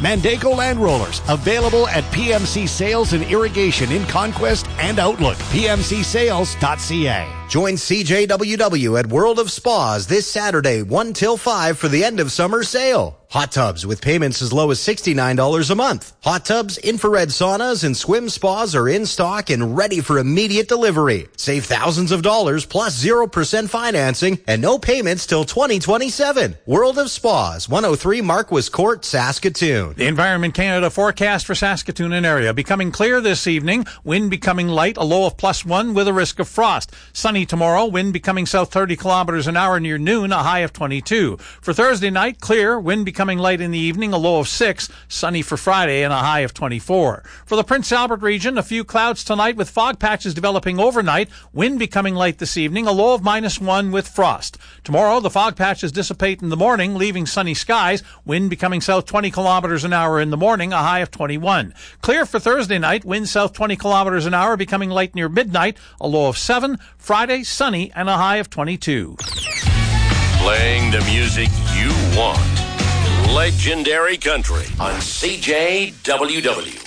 Mandaco Land Rollers, available at PMC Sales and Irrigation in Conquest and Outlook. PMCSales.ca. Join CJWW at World of Spas this Saturday, 1 till 5 for the end of summer sale. Hot tubs with payments as low as $69 a month. Hot tubs, infrared saunas, and swim spas are in stock and ready for immediate delivery. Save thousands of dollars plus 0% financing and no payments till 2027. World of Spas, 103 Marquis Court, Saskatoon. The Environment Canada forecast for Saskatoon and area. Becoming clear this evening, wind becoming light, a low of +1 with a risk of frost. Sunny tomorrow, wind becoming south 30 kilometers an hour near noon, a high of 22. For Thursday night, clear, wind becoming light in the evening, a low of 6. Sunny for Friday and a high of 24. For the Prince Albert region, a few clouds tonight with fog patches developing overnight, wind becoming light this evening, a low of -1 with frost. Tomorrow, the fog patches dissipate in the morning, leaving sunny skies, wind becoming south 20 kilometers an hour in the morning, a high of 21. Clear for Thursday night, wind south 20 kilometers an hour, becoming light near midnight, a low of 7. Friday, sunny and a high of 22. Playing the music you want. Legendary Country on CJWW.